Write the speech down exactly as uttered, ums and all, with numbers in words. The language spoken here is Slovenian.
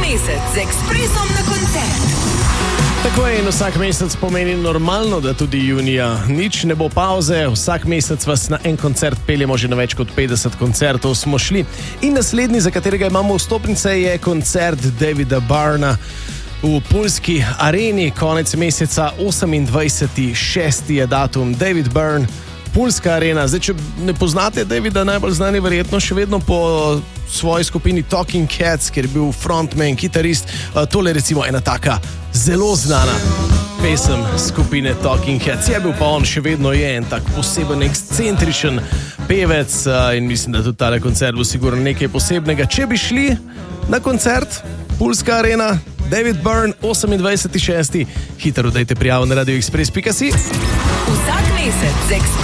mesec z Ekspresom na koncert. Tako je in vsak mesec pomeni normalno, da tudi junija nič ne bo pauze. Vsak mesec vas na en koncert peljemo, že na več kot petdeset koncertov smo šli. In naslednji, za katerega imamo vstopnice, je koncert Davida Byrna v Poljski areni. Konec meseca, osemindvajseti šesti je datum. David Byrne, Poljska arena. Zdaj, če ne poznate Davida, najbolj znani verjetno še vedno po svoji skupini Talking Cats, kjer je bil frontman, kitarist. Tole recimo ena taka zelo znana pesem skupine Talking Cats. Je bil pa on, še vedno je en tak poseben, ekscentričen pevec in mislim, da tudi tale koncert bo sigurno nekaj posebnega. Če bi šli na koncert, Poljska arena, David Byrne, osemindvajseti šesti, hitro dajte prijavo na radio express pika si. Vsak mesec z Ekspresom